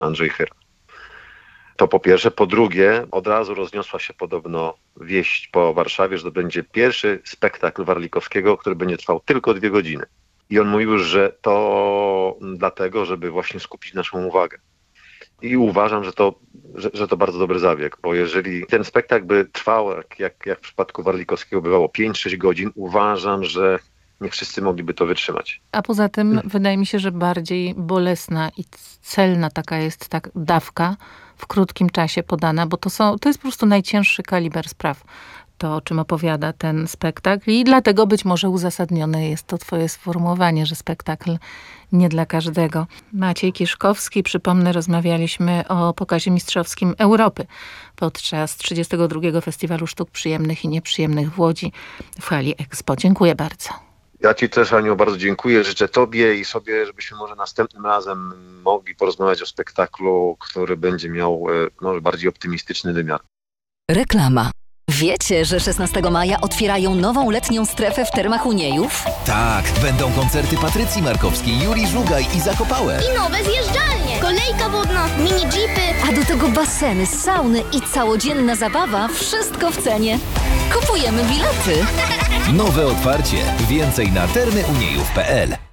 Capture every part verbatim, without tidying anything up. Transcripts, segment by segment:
Andrzej Chyra. To po pierwsze. Po drugie, od razu rozniosła się podobno wieść po Warszawie, że to będzie pierwszy spektakl Warlikowskiego, który będzie trwał tylko dwie godziny. I on mówił, że to dlatego, żeby właśnie skupić naszą uwagę. I uważam, że to, że, że to bardzo dobry zabieg, bo jeżeli ten spektakl by trwał, jak, jak w przypadku Warlikowskiego bywało pięć sześć godzin, uważam, że nie wszyscy mogliby to wytrzymać. A poza tym hmm. wydaje mi się, że bardziej bolesna i celna taka jest tak dawka w krótkim czasie podana, bo to, są, to jest po prostu najcięższy kaliber spraw. To, o czym opowiada ten spektakl i dlatego być może uzasadnione jest to twoje sformułowanie, że spektakl nie dla każdego. Maciej Kiszkowski, przypomnę, rozmawialiśmy o pokazie mistrzowskim Europy podczas trzydziestego drugiego Festiwalu Sztuk Przyjemnych i Nieprzyjemnych w Łodzi w hali Expo. Dziękuję bardzo. Ja ci też, Aniu, bardzo dziękuję. Życzę tobie i sobie, żebyśmy może następnym razem mogli porozmawiać o spektaklu, który będzie miał może bardziej optymistyczny wymiar. Reklama. Wiecie, że szesnastego maja otwierają nową letnią strefę w Termach Uniejów? Tak, będą koncerty Patrycji Markowskiej, Juri Żugaj i Zakopałe. I nowe zjeżdżalnie, kolejka wodna, mini jeepy. A do tego baseny, sauny i całodzienna zabawa, wszystko w cenie. Kupujemy bilety. Nowe otwarcie. Więcej na termy uniejów kropka p l.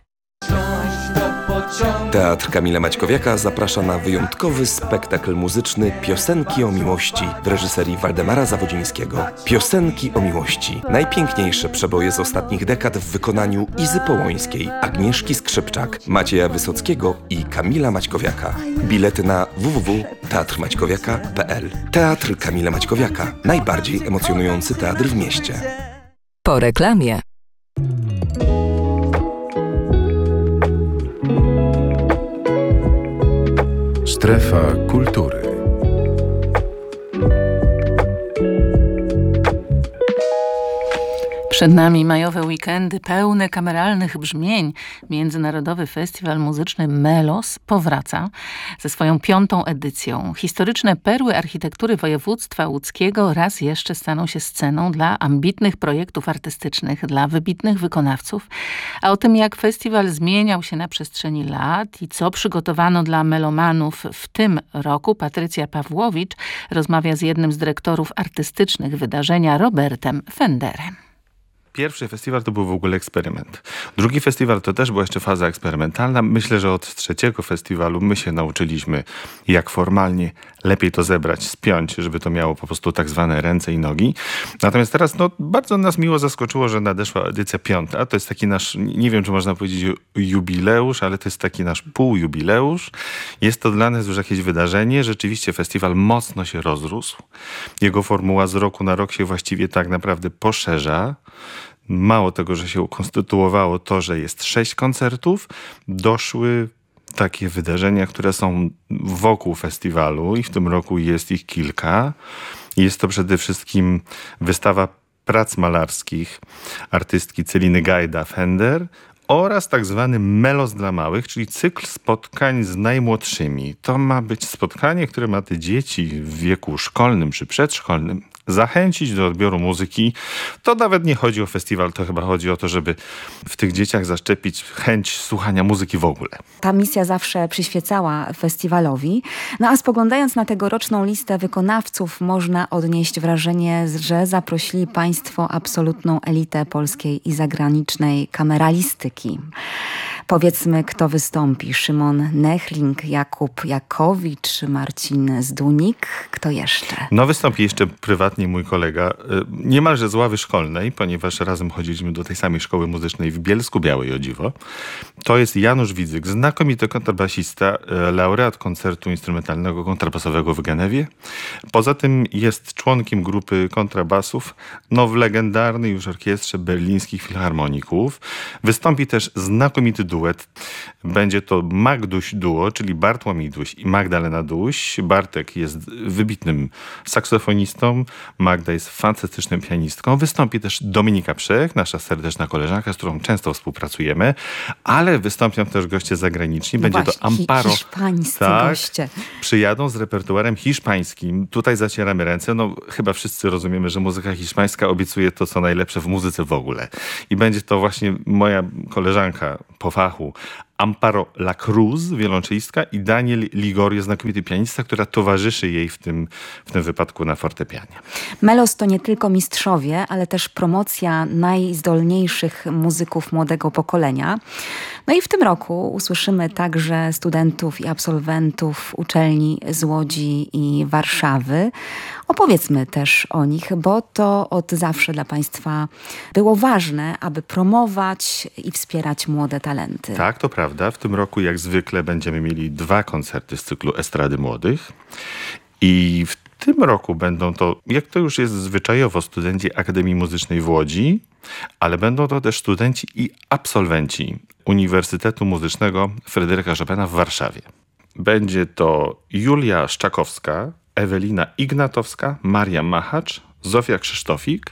Teatr Kamila Maćkowiaka zaprasza na wyjątkowy spektakl muzyczny Piosenki o miłości w reżyserii Waldemara Zawodzińskiego. Piosenki o miłości. Najpiękniejsze przeboje z ostatnich dekad w wykonaniu Izy Połońskiej, Agnieszki Skrzypczak, Macieja Wysockiego i Kamila Maćkowiaka. Bilety na w w w kropka teatr maćkowiaka kropka p l. Teatr Kamila Maćkowiaka. Najbardziej emocjonujący teatr w mieście. Po reklamie. Strefa kultury. Przed nami majowe weekendy pełne kameralnych brzmień. Międzynarodowy Festiwal Muzyczny Melos powraca ze swoją piątą edycją. Historyczne perły architektury województwa łódzkiego raz jeszcze staną się sceną dla ambitnych projektów artystycznych, dla wybitnych wykonawców. A o tym, jak festiwal zmieniał się na przestrzeni lat i co przygotowano dla melomanów w tym roku, Patrycja Pawłowicz rozmawia z jednym z dyrektorów artystycznych wydarzenia, Robertem Fenderem. Pierwszy festiwal to był w ogóle eksperyment. Drugi festiwal to też była jeszcze faza eksperymentalna. Myślę, że od trzeciego festiwalu my się nauczyliśmy, jak formalnie lepiej to zebrać, spiąć, żeby to miało po prostu tak zwane ręce i nogi. Natomiast teraz no, bardzo nas miło zaskoczyło, że nadeszła edycja piąta. To jest taki nasz, nie wiem, czy można powiedzieć jubileusz, ale to jest taki nasz półjubileusz. Jest to dla nas już jakieś wydarzenie. Rzeczywiście festiwal mocno się rozrósł. Jego formuła z roku na rok się właściwie tak naprawdę poszerza. Mało tego, że się ukonstytuowało to, że jest sześć koncertów, doszły takie wydarzenia, które są wokół festiwalu i w tym roku jest ich kilka. Jest to przede wszystkim wystawa prac malarskich artystki Celiny Gajda-Fender oraz tak zwany Melos dla małych, czyli cykl spotkań z najmłodszymi. To ma być spotkanie, które ma te dzieci w wieku szkolnym czy przedszkolnym zachęcić do odbioru muzyki. To nawet nie chodzi o festiwal, to chyba chodzi o to, żeby w tych dzieciach zaszczepić chęć słuchania muzyki w ogóle. Ta misja zawsze przyświecała festiwalowi. No a spoglądając na tegoroczną listę wykonawców, można odnieść wrażenie, że zaprosili państwo absolutną elitę polskiej i zagranicznej kameralistyki. Powiedzmy, kto wystąpi. Szymon Nechling, Jakub Jakowicz, Marcin Zdunik. Kto jeszcze? No wystąpi jeszcze prywatnie mój kolega, niemalże z ławy szkolnej, ponieważ razem chodziliśmy do tej samej szkoły muzycznej w Bielsku Białej, o dziwo. To jest Janusz Widzyk, znakomity kontrabasista, laureat koncertu instrumentalnego kontrabasowego w Genewie. Poza tym jest członkiem grupy kontrabasów, no w legendarnej już orkiestrze berlińskich filharmoników. Wystąpi też znakomity duet. Będzie to Magduś Duo, czyli Bartłomiej Duś i Magdalena Duś. Bartek jest wybitnym saksofonistą, Magda jest fantastyczną pianistką. Wystąpi też Dominika Przech, nasza serdeczna koleżanka, z którą często współpracujemy, ale wystąpią też goście zagraniczni. Będzie Właśnie, to Amparo. Hiszpańscy tak, goście. Przyjadą z repertuarem hiszpańskim. Tutaj zacieramy ręce. No chyba wszyscy rozumiemy, że muzyka hiszpańska obiecuje to, co najlepsze w muzyce w ogóle. I będzie to właśnie moja koleżanka po fachu, Amparo La Cruz, wiolonczelistka, i Daniel Ligorio, znakomity pianista, która towarzyszy jej w tym, w tym wypadku na fortepianie. Melos to nie tylko mistrzowie, ale też promocja najzdolniejszych muzyków młodego pokolenia. No i w tym roku usłyszymy także studentów i absolwentów uczelni z Łodzi i Warszawy. Opowiedzmy też o nich, bo to od zawsze dla Państwa było ważne, aby promować i wspierać młode talenty. Tak, to prawda. W tym roku jak zwykle będziemy mieli dwa koncerty z cyklu Estrady Młodych. I w tym roku będą to, jak to już jest zwyczajowo, studenci Akademii Muzycznej w Łodzi, ale będą to też studenci i absolwenci Uniwersytetu Muzycznego Fryderyka Chopina w Warszawie. Będzie to Julia Szczakowska, Ewelina Ignatowska, Maria Machacz, Zofia Krzysztofik.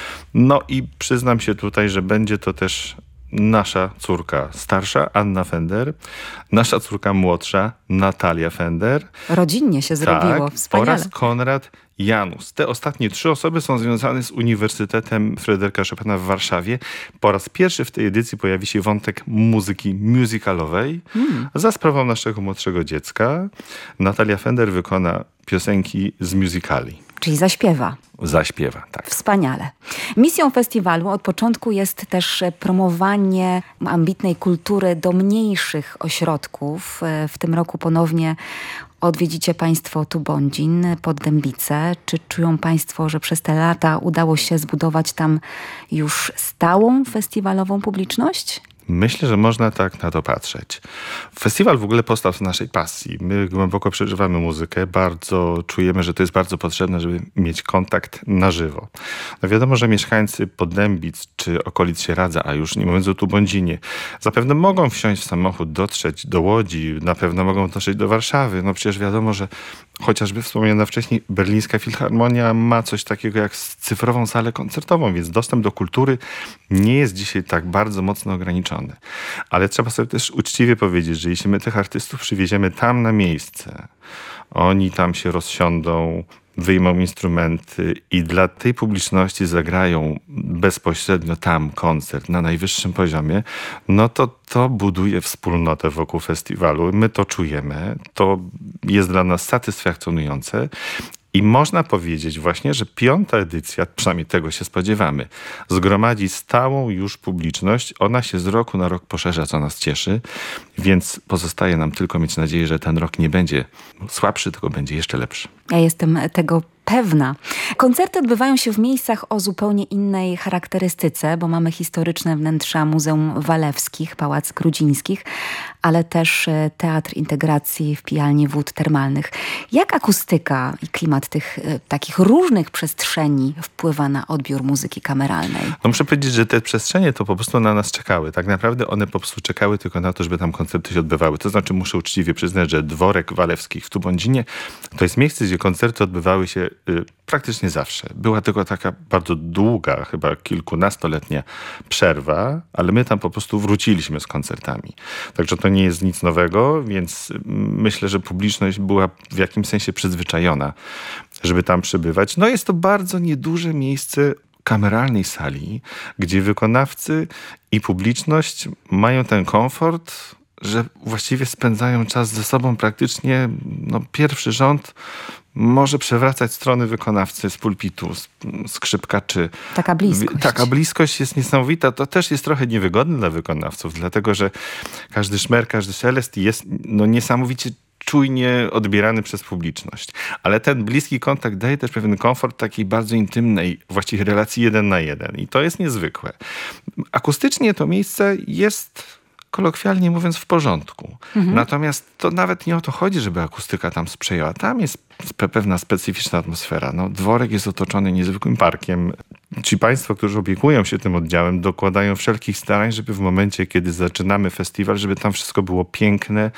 No i przyznam się tutaj, że będzie to też nasza córka starsza, Anna Fender, nasza córka młodsza, Natalia Fender. Rodzinnie się zrobiło, tak, wspaniale. Oraz Konrad Janus. Te ostatnie trzy osoby są związane z Uniwersytetem Fryderyka Chopina w Warszawie. Po raz pierwszy w tej edycji pojawi się wątek muzyki musicalowej. Hmm. Za sprawą naszego młodszego dziecka Natalia Fender wykona piosenki z musicali. Czyli zaśpiewa. Zaśpiewa, tak. Wspaniale. Misją festiwalu od początku jest też promowanie ambitnej kultury do mniejszych ośrodków. W tym roku ponownie odwiedzicie Państwo Tubądzin, Poddębice. Czy czują Państwo, że przez te lata udało się zbudować tam już stałą festiwalową publiczność? Myślę, że można tak na to patrzeć. Festiwal w ogóle powstał z naszej pasji. My głęboko przeżywamy muzykę, bardzo czujemy, że to jest bardzo potrzebne, żeby mieć kontakt na żywo. No wiadomo, że mieszkańcy Poddębic czy okolic Sieradza, a już nie mówiąc o Tubądzinie, zapewne mogą wsiąść w samochód, dotrzeć do Łodzi, na pewno mogą dotrzeć do Warszawy. No przecież wiadomo, że chociażby wspomniana wcześniej Berlińska Filharmonia ma coś takiego jak cyfrową salę koncertową, więc dostęp do kultury nie jest dzisiaj tak bardzo mocno ograniczony. Ale trzeba sobie też uczciwie powiedzieć, że jeśli my tych artystów przywieziemy tam na miejsce, oni tam się rozsiądą, wyjmą instrumenty i dla tej publiczności zagrają bezpośrednio tam koncert na najwyższym poziomie, no to to buduje wspólnotę wokół festiwalu. My to czujemy, to jest dla nas satysfakcjonujące. I można powiedzieć właśnie, że piąta edycja, przynajmniej tego się spodziewamy, zgromadzi stałą już publiczność. Ona się z roku na rok poszerza, co nas cieszy, więc pozostaje nam tylko mieć nadzieję, że ten rok nie będzie słabszy, tylko będzie jeszcze lepszy. Ja jestem tego pewna. Koncerty odbywają się w miejscach o zupełnie innej charakterystyce, bo mamy historyczne wnętrza Muzeum Walewskich, Pałac Grudzińskich, ale też Teatr Integracji w Pijalni Wód Termalnych. Jak akustyka i klimat tych takich różnych przestrzeni wpływa na odbiór muzyki kameralnej? No muszę powiedzieć, że te przestrzenie to po prostu na nas czekały. Tak naprawdę one po prostu czekały tylko na to, żeby tam koncerty się odbywały. To znaczy muszę uczciwie przyznać, że Dworek Walewskich w Tubądzinie to jest miejsce, gdzie koncerty odbywały się y, praktycznie zawsze. Była tylko taka bardzo długa, chyba kilkunastoletnia przerwa, ale my tam po prostu wróciliśmy z koncertami. Także to nie jest nic nowego, więc myślę, że publiczność była w jakimś sensie przyzwyczajona, żeby tam przebywać. No jest to bardzo nieduże miejsce kameralnej sali, gdzie wykonawcy i publiczność mają ten komfort, że właściwie spędzają czas ze sobą praktycznie, no pierwszy rząd może przewracać strony wykonawcy z pulpitu, skrzypkaczy. Taka bliskość. Taka bliskość jest niesamowita. To też jest trochę niewygodne dla wykonawców, dlatego że każdy szmer, każdy szelest jest no, niesamowicie czujnie odbierany przez publiczność. Ale ten bliski kontakt daje też pewien komfort takiej bardzo intymnej, właściwie relacji jeden na jeden. I to jest niezwykłe. Akustycznie to miejsce jest, kolokwialnie mówiąc, w porządku. Mhm. Natomiast to nawet nie o to chodzi, żeby akustyka tam sprzyjała. Tam jest pewna specyficzna atmosfera. No, dworek jest otoczony niezwykłym parkiem. Ci państwo, którzy opiekują się tym oddziałem, dokładają wszelkich starań, żeby w momencie, kiedy zaczynamy festiwal, żeby tam wszystko było piękne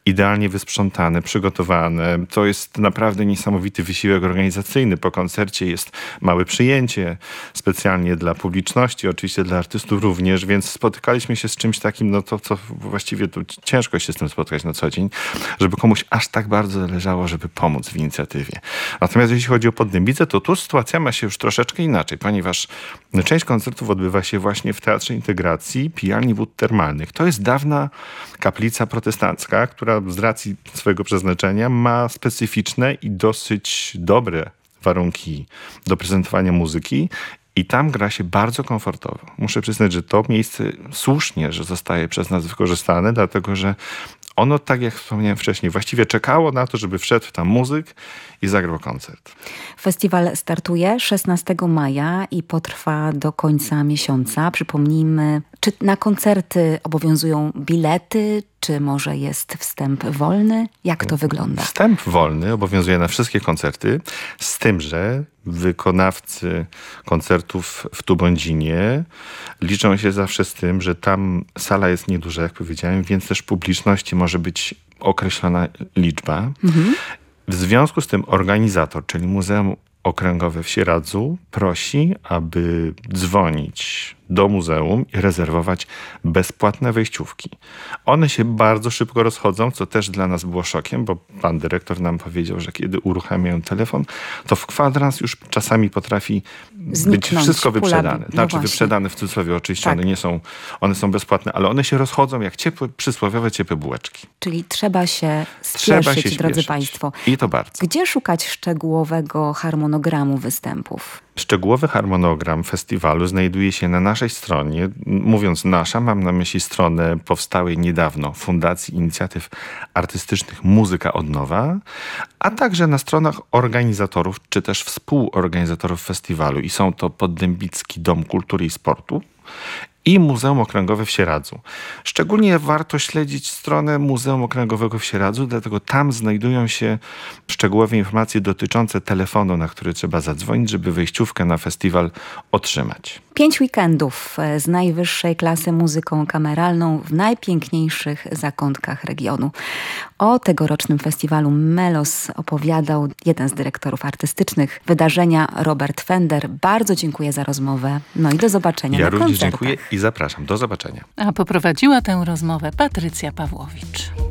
idealnie wysprzątane, przygotowane. To jest naprawdę niesamowity wysiłek organizacyjny. Po koncercie jest małe przyjęcie specjalnie dla publiczności, oczywiście dla artystów również, więc spotykaliśmy się z czymś takim, no to co właściwie to ciężko się z tym spotkać na co dzień, żeby komuś aż tak bardzo zależało, żeby pomóc w inicjatywie. Natomiast jeśli chodzi o Poddębicę, to tu sytuacja ma się już troszeczkę inaczej, ponieważ część koncertów odbywa się właśnie w Teatrze Integracji Pijalni Wód Termalnych. To jest dawna kaplica protestancka, która z racji swojego przeznaczenia ma specyficzne i dosyć dobre warunki do prezentowania muzyki i tam gra się bardzo komfortowo. Muszę przyznać, że to miejsce słusznie, że zostaje przez nas wykorzystane, dlatego że ono, tak jak wspomniałem wcześniej, właściwie czekało na to, żeby wszedł tam muzyk i zagrał koncert. Festiwal startuje szesnastego maja i potrwa do końca miesiąca. Przypomnijmy, czy na koncerty obowiązują bilety, czy może jest wstęp wolny? Jak to wygląda? Wstęp wolny obowiązuje na wszystkie koncerty, z tym, że wykonawcy koncertów w Tubądzinie liczą się zawsze z tym, że tam sala jest nieduża, jak powiedziałem, więc też publiczności może być określona liczba. Mhm. W związku z tym organizator, czyli Muzeum Okręgowe w Sieradzu, prosi, aby dzwonić do muzeum i rezerwować bezpłatne wejściówki. One się bardzo szybko rozchodzą, co też dla nas było szokiem, bo pan dyrektor nam powiedział, że kiedy uruchamiają telefon, to w kwadrans już czasami potrafi Zniknąć, być wszystko wyprzedane. No znaczy właśnie. wyprzedane w cudzysłowie, oczywiście Tak. one nie są, one są bezpłatne, ale one się rozchodzą jak ciepłe, przysłowiowe ciepłe bułeczki. Czyli trzeba się Trzeba spieszyć, się drodzy śpieszyć. Państwo. I to bardzo. Gdzie szukać szczegółowego harmonogramu występów? Szczegółowy harmonogram festiwalu znajduje się na naszej stronie. Mówiąc nasza, mam na myśli stronę powstałej niedawno Fundacji Inicjatyw Artystycznych Muzyka od Nowa, a także na stronach organizatorów, czy też współorganizatorów festiwalu. I są to Poddębicki Dom Kultury i Sportu i Muzeum Okręgowe w Sieradzu. Szczególnie warto śledzić stronę Muzeum Okręgowego w Sieradzu, dlatego tam znajdują się szczegółowe informacje dotyczące telefonu, na który trzeba zadzwonić, żeby wejściówkę na festiwal otrzymać. Pięć weekendów z najwyższej klasy muzyką kameralną w najpiękniejszych zakątkach regionu. O tegorocznym festiwalu Melos opowiadał jeden z dyrektorów artystycznych wydarzenia, Robert Fender. Bardzo dziękuję za rozmowę. No i do zobaczenia Ja na również koncertach. dziękuję i zapraszam. Do zobaczenia. A poprowadziła tę rozmowę Patrycja Pawłowicz.